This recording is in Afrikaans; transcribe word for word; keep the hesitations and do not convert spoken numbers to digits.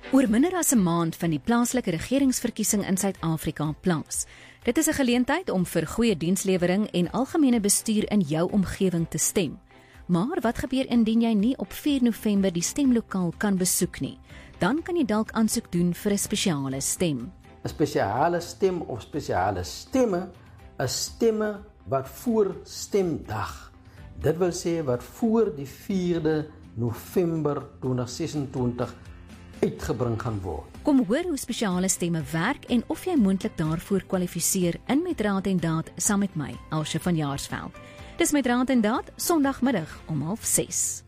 Oor minder as 'n maand van die plaaslike regeringsverkiesing in Suid-Afrika plaas. Dit is 'n geleentheid om vir goeie dienslewering en algemene bestuur in jou omgewing te stem. Maar wat gebeur indien jy nie op vier November die stemlokaal kan besoek nie? Dan kan jy dalk aansoek doen vir 'n spesiale stem. 'n Spesiale stem of spesiale stemme is stemme wat voor stemdag, dit wil sê wat voor die vierde November tweeduisend sesentwintig uitgebring gaan word. Kom hoor hoe spesiale stemme werk en of jy moontlik daarvoor kwalifiseer in Met Raad en Daad saam met my, Elsje van Jaarsveld. Dis Met Raad en Daad, Sondagmiddag om half ses.